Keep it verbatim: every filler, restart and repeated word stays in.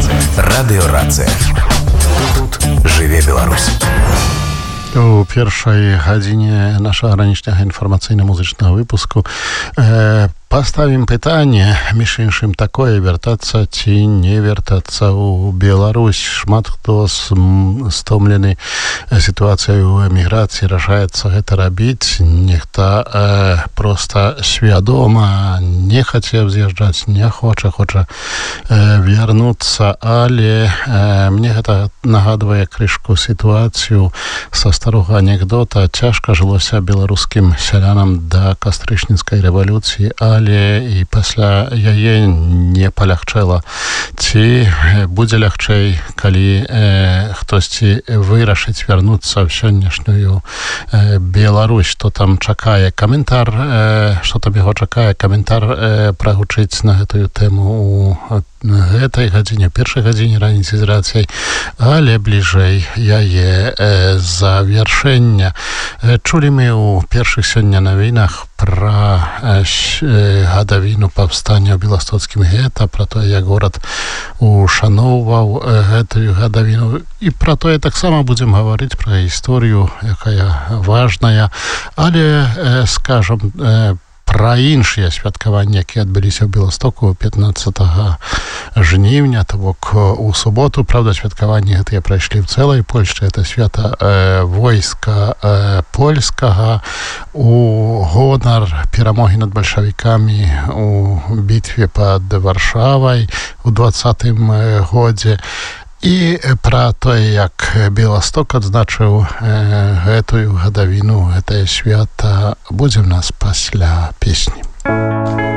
Радыёрацыя. Тут жыве Беларусь. У першай гадзіне нашага ранішняга інфармацыйна-музычнага выпуску э, паставім пытанне, між іншым такое, вяртацца ці не вяртацца ў Беларусь. Шмат хто стомлены сітуацыяй у эміграцыі рашаецца гэта рабіць. Нехта э, проста свядома не хацеў з'язджаць, не хоча, хоча э, вярнуцца, але э, мне гэта нагадвае крышку сітуацыю са старога анекдота. Цяжка жылося беларускім сялянам да кастрычніцкай рэвалюцыі, але і пасля яе не палягчэла. Ці будзе лягчэй, калі э, хтосьці вырашыць вярнуцца ў сённяшнюю э, Беларусь? Што там чакае? Каментар, э, што там яго чакае? Каментар э, прагучыць на гэтую тэму у гэтай гадзіне, першай гадзіне раніцы з рацыяй, але бліжэй яе э, завяршэння. Э, чулі мы ў першых сёння навінах пра э, э, гадавіну паўстання ў беластоцкім гета, пра тое, як горад ушаноўваў э, гэтую гадавіну, і пра тое таксама будзем гаварыць, пра гісторыю, якая важная, але, э, скажам, э, пра іншыя святкаванні, якія адбыліся ў Беластоку пятнаццатага жніўня, то бок у суботу. Правда, святкаванні гэтыя прайшлі ў цэлай Польшчы. Это свята э, войска э, польскага у гонар перамогі над бальшавікамі у бітве пад Варшавай у двадцатым годзе. І пра тое, як Беласток адзначыў э, гэтую гадавіну, гэтае свята, будзе ў нас пасля песні.